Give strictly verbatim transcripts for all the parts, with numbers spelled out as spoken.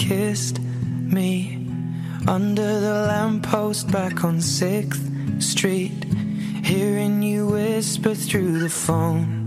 kissed me under the lamppost back on sixth Street, hearing you whisper through the phone,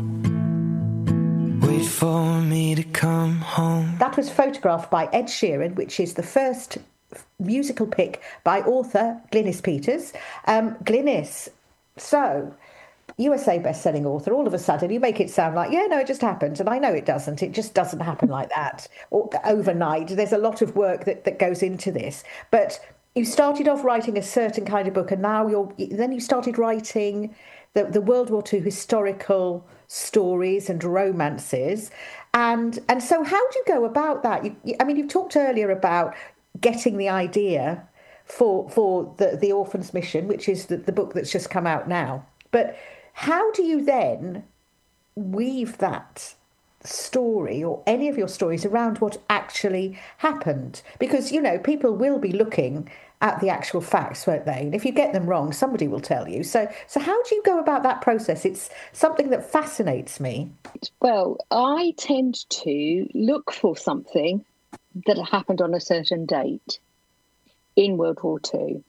wait for me to come home. That was photographed by Ed Sheeran, which is the first musical pick by author Glynis Peters. Um, Glynis, so U S A best-selling author, all of a sudden you make it sound like, yeah, no, it just happened. And I know it doesn't. It just doesn't happen like that or overnight. There's a lot of work that, that goes into this. But you started off writing a certain kind of book, and now you're then you started writing the, the World War Two historical stories and romances. And and so how do you go about that? You, you, I mean, you've talked earlier about getting the idea for for the, the Orphans Mission, which is the, the book that's just come out now. But how do you then weave that story or any of your stories around what actually happened? Because, you know, people will be looking at the actual facts, won't they? And if you get them wrong, somebody will tell you. So so how do you go about that process? It's something that fascinates me. Well, I tend to look for something that happened on a certain date in World War Two.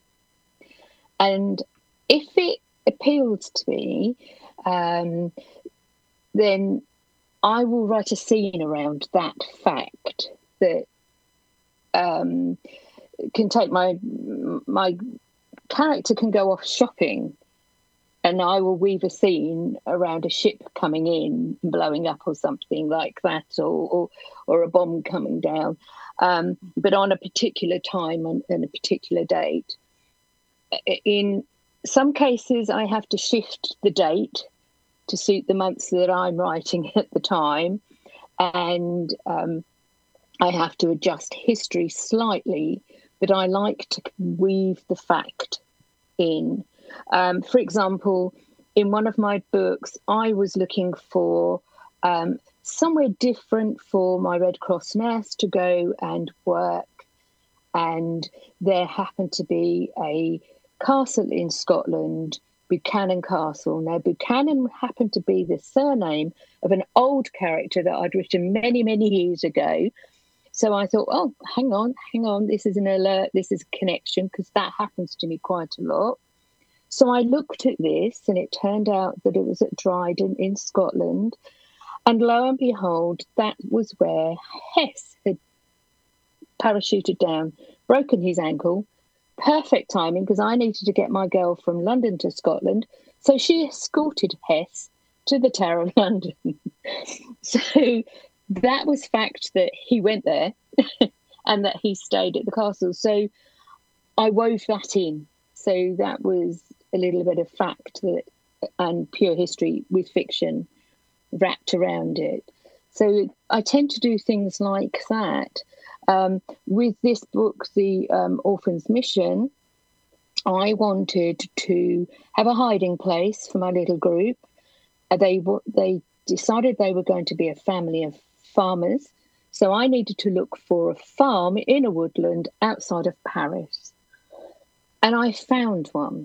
And if it appeals to me, um, then I will write a scene around that fact that um, can take my my character can go off shopping, and I will weave a scene around a ship coming in, blowing up, or something like that, or or, or a bomb coming down, um, but on a particular time and, and a particular date. In some cases, I have to shift the date to suit the months that I'm writing at the time, and um, I have to adjust history slightly, but I like to weave the fact in. Um, for example, in one of my books, I was looking for um, somewhere different for my Red Cross nurse to go and work, and there happened to be a castle in Scotland, Buchanan Castle. Now, Buchanan happened to be the surname of an old character that I'd written many, many years ago. So I thought, oh, hang on, hang on, this is an alert, this is a connection, because that happens to me quite a lot. So I looked at this, and it turned out that it was at Dryden in Scotland. And lo and behold, that was where Hess had parachuted down, broken his ankle. Perfect timing, because I needed to get my girl from London to Scotland. So she escorted Hess to the Tower of London. So that was fact that he went there and that he stayed at the castle. So I wove that in. So that was a little bit of fact that, and pure history with fiction wrapped around it. So I tend to do things like that. Um, with this book, The um, Orphans Mission, I wanted to have a hiding place for my little group. Uh, they they decided they were going to be a family of farmers, so I needed to look for a farm in a woodland outside of Paris. And I found one.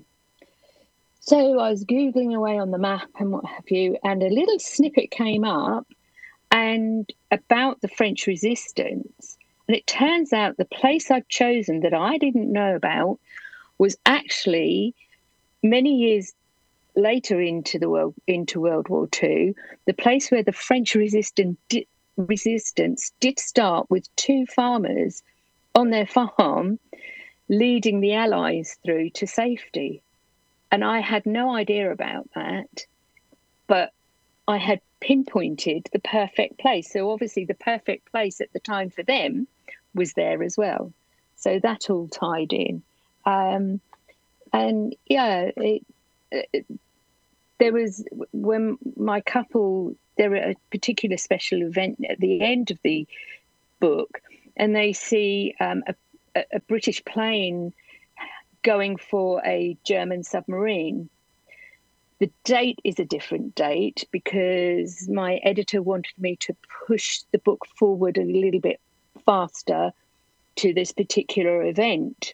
So I was Googling away on the map and what have you, and a little snippet came up and about the French resistance. And it turns out the place I'd chosen that I didn't know about was actually many years later into the world into World War Two, the place where the French resistance di- resistance did start with two farmers on their farm leading the Allies through to safety. And I had no idea about that, but I had pinpointed the perfect place. So obviously the perfect place at the time for them was there as well. So that all tied in. Um, and yeah, it, it, there was, when my couple, there were a particular special event at the end of the book, and they see um, a, a British plane going for a German submarine. The date is a different date because my editor wanted me to push the book forward a little bit faster to this particular event.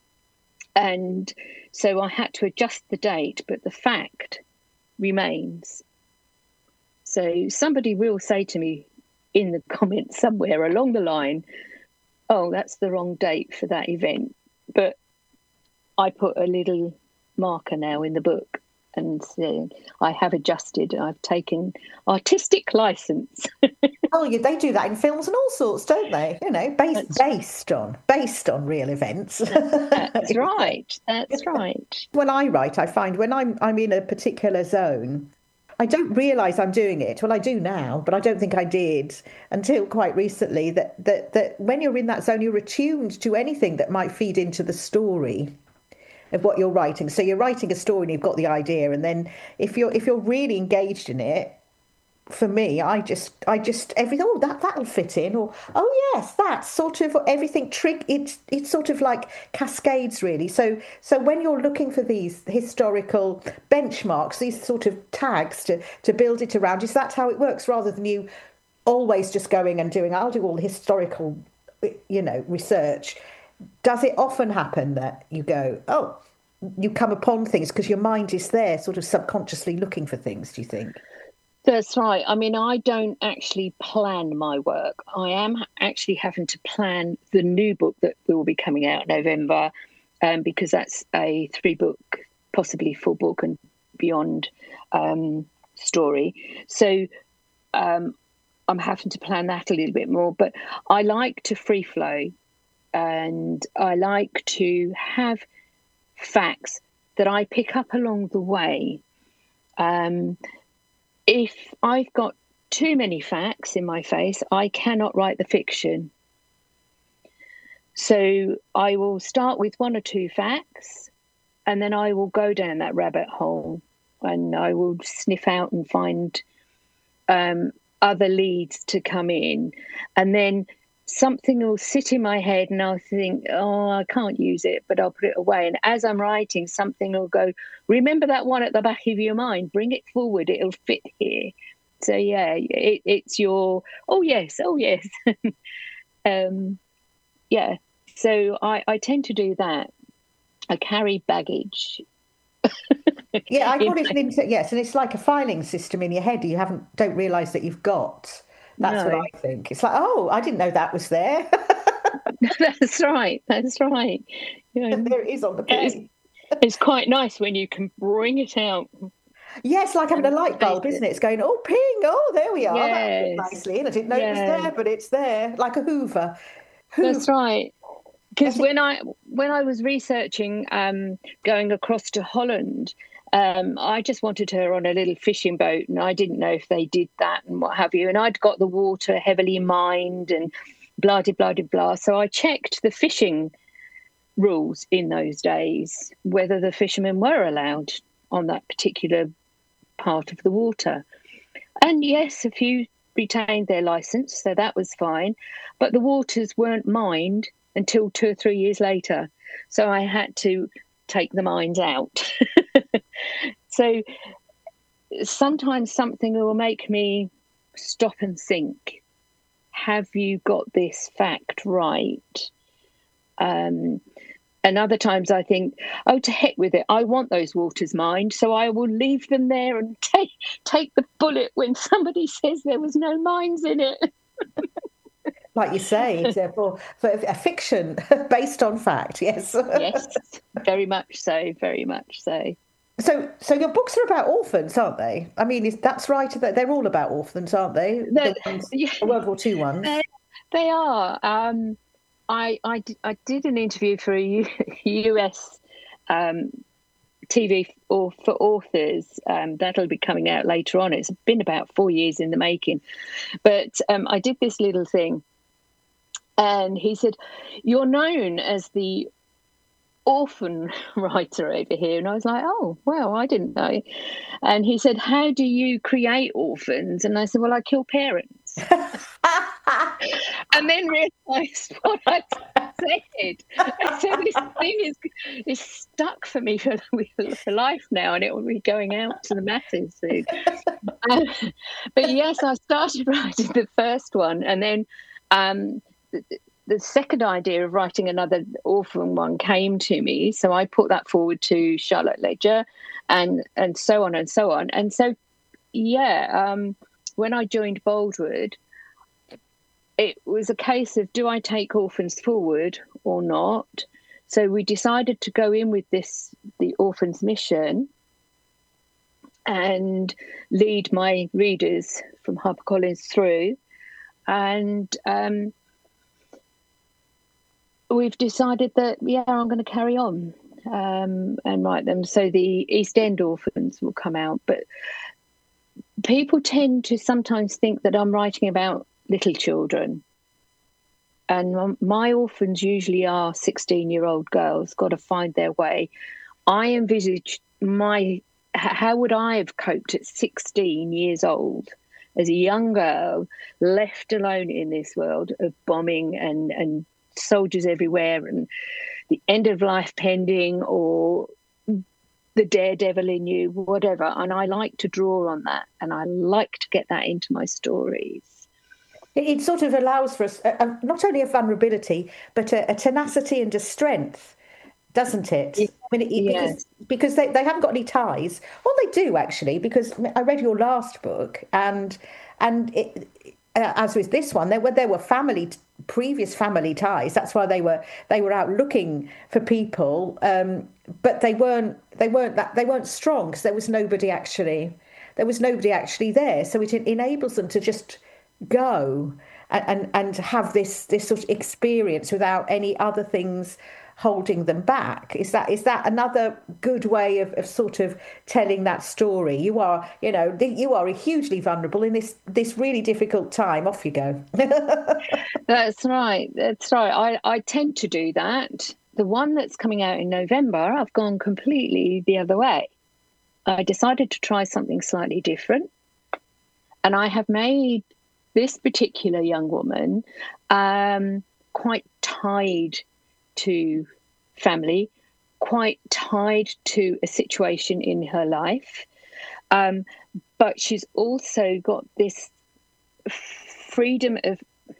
And so I had to adjust the date, but the fact remains. So somebody will say to me in the comments somewhere along the line, oh, that's the wrong date for that event. But I put a little marker now in the book and say, I have adjusted. I've taken artistic license. Oh, yeah, they do that in films and all sorts, don't they? You know, based That's, based on based on real events. that's right. That's right. When I write, I find when I'm I'm in a particular zone, I don't realise I'm doing it. Well, I do now, but I don't think I did until quite recently. That that that when you're in that zone, you're attuned to anything that might feed into the story of what you're writing. So you're writing a story and you've got the idea, and then if you're if you're really engaged in it, for me, I just I just everything. Oh, that that'll fit in. Or oh yes, that's sort of everything. Trick. It's it's sort of like cascades, really. So so when you're looking for these historical benchmarks, these sort of tags to to build it around, is that how it works? Rather than you always just going and doing, I'll do all the historical, you know, research. Does it often happen that you go, oh, you come upon things because your mind is there, sort of subconsciously looking for things? Do you think? That's right. I mean, I don't actually plan my work. I am actually having to plan the new book that will be coming out in November, um, because that's a three book, possibly four book and beyond um, story. So um, I'm having to plan that a little bit more. But I like to free flow, and I like to have facts that I pick up along the way. Um, If I've got too many facts in my face, I cannot write the fiction. So I will start with one or two facts, and then I will go down that rabbit hole, and I will sniff out and find um, other leads to come in. And then something will sit in my head and I'll think, oh, I can't use it, but I'll put it away. And as I'm writing, something will go, remember that one at the back of your mind, bring it forward, it'll fit here. So, yeah, it, it's your, oh, yes, oh, yes. um, yeah, so I, I tend to do that. I carry baggage. Yeah, I got it into, yes, and it's like a filing system in your head you haven't don't realise that you've got. That's No. what I think. It's like, oh, I didn't know that was there. That's right. That's right. You know, there it is on the page. It's, it's quite nice when you can bring it out. Yeah, it's like having a light bulb, isn't it? It's going, oh, ping, oh, there we are. Yes. That's nicely. And I didn't know yes. it was there, but it's there, like a Hoover. Hoover. That's right. Because when I when I was researching um, going across to Holland, Um, I just wanted her on a little fishing boat, and I didn't know if they did that and what have you. And I'd got the water heavily mined and blah, de, blah, de, blah. So I checked the fishing rules in those days, whether the fishermen were allowed on that particular part of the water. And yes, a few retained their license, so that was fine. But the waters weren't mined until two or three years later. So I had to take the mines out. So sometimes something will make me stop and think, have you got this fact right? Um, and other times I think, oh, to heck with it. I want those waters mined, so I will leave them there and take take the bullet when somebody says there was no mines in it. Like you say, for, for a fiction based on fact, yes. Yes, very much so, very much so. So, so your books are about orphans, aren't they? I mean, is, that's right. They're all about orphans, aren't they? The, ones, yeah, the World War Two ones. They, they are. Um, I, I, did, I did an interview for a U, U S um, T V or for authors. Um, that'll be coming out later on. It's been about four years in the making, but um, I did this little thing, and he said, "You're known as the orphan writer over here." And I was like, oh, well, I didn't know. And he said, how do you create orphans? And I said, well, I kill parents. And then realised what I said. I said, this thing is, is stuck for me for, for life now, and it will be going out to the masses soon. Um, but yes, I started writing the first one, and then um, the, the second idea of writing another orphan one came to me. So I put that forward to Charlotte Ledger, and and so on and so on. And so, yeah, um, when I joined Boldwood, it was a case of, do I take orphans forward or not? So we decided to go in with this, the orphans mission, and lead my readers from HarperCollins through. And um, we've decided that, yeah, I'm going to carry on um, and write them. So the East End orphans will come out. But people tend to sometimes think that I'm writing about little children. And my orphans usually are sixteen-year-old girls, got to find their way. I envisage my, how would I have coped at sixteen years old as a young girl, left alone in this world of bombing and, and soldiers everywhere and the end of life pending, or the daredevil in you, whatever. And I like to draw on that, and I like to get that into my stories. It sort of allows for us a, a, not only a vulnerability, but a, a tenacity and a strength, doesn't it? Yeah. I mean, it, Yes. because, because they, they haven't got any ties. Well, they do, actually, because I read your last book, and and it, uh, as with this one, there were there were family previous family ties. That's why they were they were out looking for people, um, but they weren't they weren't that they weren't strong, because there was nobody actually there was nobody actually there. So it enables them to just go and, and and have this this sort of experience without any other things holding them back. Is that is that another good way of, of sort of telling that story? You are, you know, you are hugely vulnerable in this this really difficult time. Off you go. That's right. That's right. I, I tend to do that. The one that's coming out in November, I've gone completely the other way. I decided to try something slightly different, and I have made this particular young woman um, quite tied to family, quite tied to a situation in her life. Um, but she's also got this freedom of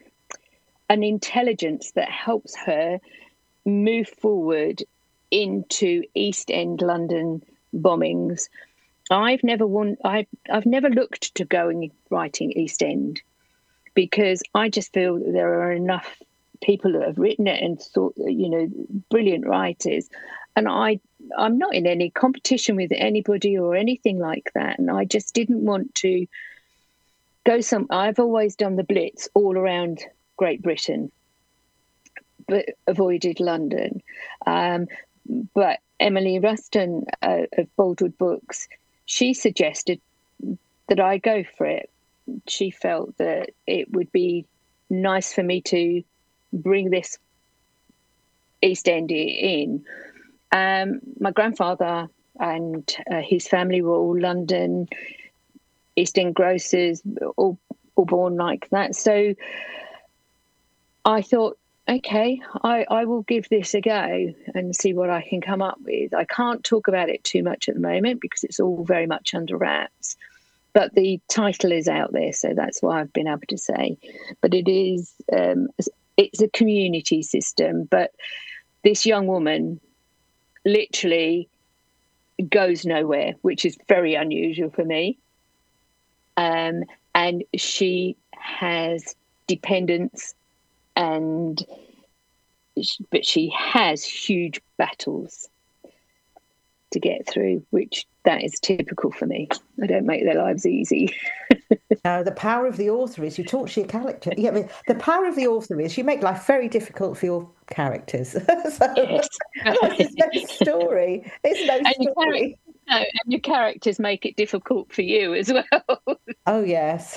an intelligence that helps her move forward into East End London bombings. I've never won, I, I've never looked to going writing East End, because I just feel that there are enough people that have written it and thought, you know, brilliant writers. And I, I'm not in any competition with anybody or anything like that. And I just didn't want to go some, I've always done the Blitz all around Great Britain, but avoided London. Um, but Emily Ruston uh, of Boldwood Books, she suggested that I go for it. She felt that it would be nice for me to bring this East End in. Um, my grandfather and uh, his family were all London East End grocers, all, all born like that. So I thought, okay, I, I will give this a go and see what I can come up with. I can't talk about it too much at the moment because it's all very much under wraps. But the title is out there, so that's why I've been able to say. But it is, um, it's a community system. But this young woman literally goes nowhere, which is very unusual for me. Um, and she has dependents, and but she has huge battles to get through, which that is typical for me. I don't make their lives easy. No, the power of the author is you talk to your character. Yeah, I mean, the power of the author is you make life very difficult for your characters. So Yes. there's no story. There's no and, your story. no, and your characters make it difficult for you as well. Oh, yes.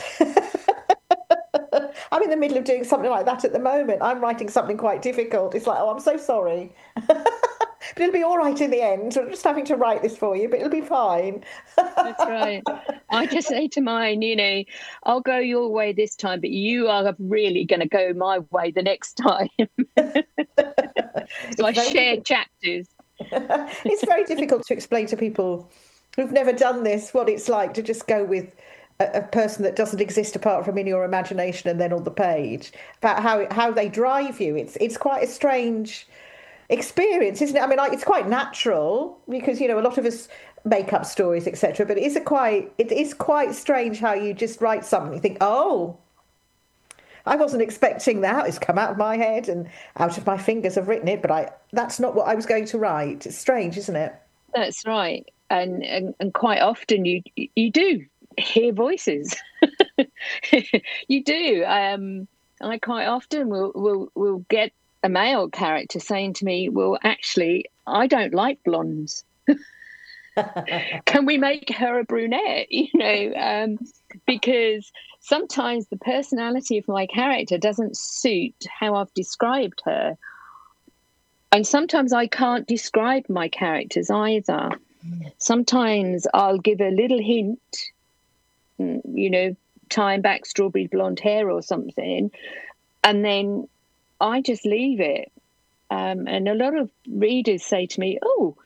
I'm in the middle of doing something like that at the moment. I'm writing something quite difficult. It's like, oh, I'm so sorry. But it'll be all right in the end. I'm just having to write this for you, but it'll be fine. That's right. I just say to mine, you know, I'll go your way this time, but you are really going to go my way the next time. So I share chapters. It's very difficult to explain to people who've never done this what it's like to just go with a, a person that doesn't exist apart from in your imagination and then on the page, about how how they drive you. It's it's quite a strange experience, isn't it? I mean, like, it's quite natural because, you know, a lot of us make up stories, et cetera. But it is a quite it is quite strange how you just write something, you think, oh, I wasn't expecting that. It's come out of my head and out of my fingers. I've written it, but I that's not what I was going to write. It's strange, isn't it? That's right. And and, and quite often you you do hear voices. You do. Um, I quite often will will will get a male character saying to me, "Well, actually, I don't like blondes. Can we make her a brunette?" You know, um, because sometimes the personality of my character doesn't suit how I've described her. And sometimes I can't describe my characters either. Sometimes I'll give a little hint, you know, tying back strawberry blonde hair or something, and then I just leave it. Um, and a lot of readers say to me, oh,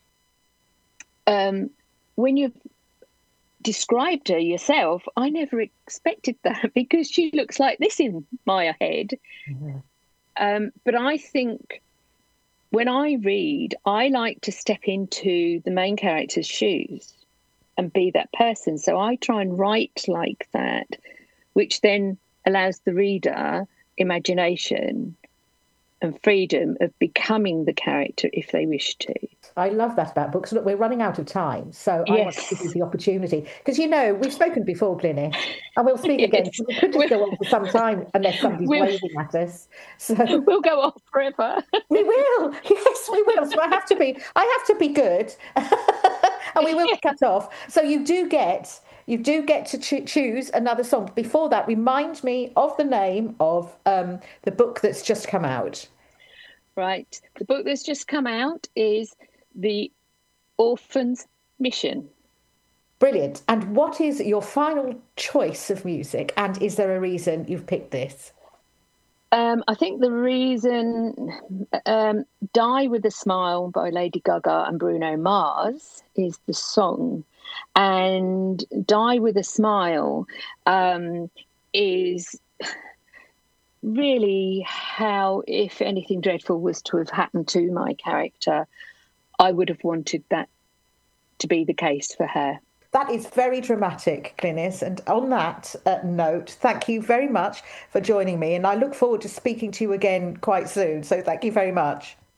um, when you've described her yourself, I never expected that because she looks like this in my head. Mm-hmm. Um, but I think when I read, I like to step into the main character's shoes and be that person. So I try and write like that, which then allows the reader imagination and freedom of becoming the character if they wish to. I love that about books. Look, we're running out of time, so yes. I want to give you the opportunity. Because, you know, we've spoken before, Glynis, and we'll speak yes. again. We could just go on for some time unless somebody's we'll, waving at us. So we'll go on forever. We will. Yes, we will. So I have to be, I have to be good. And we will yes. cut off. So you do get... You do get to cho- choose another song. Before that, remind me of the name of um, the book that's just come out. Right. The book that's just come out is The Orphan's Mission. Brilliant. And what is your final choice of music? And is there a reason you've picked this? Um, I think the reason um, Die With a Smile by Lady Gaga and Bruno Mars is the song. And Die With a Smile um, is really how, if anything dreadful was to have happened to my character, I would have wanted that to be the case for her. That is very dramatic, Glynis. And on that uh, note, thank you very much for joining me. And I look forward to speaking to you again quite soon. So thank you very much.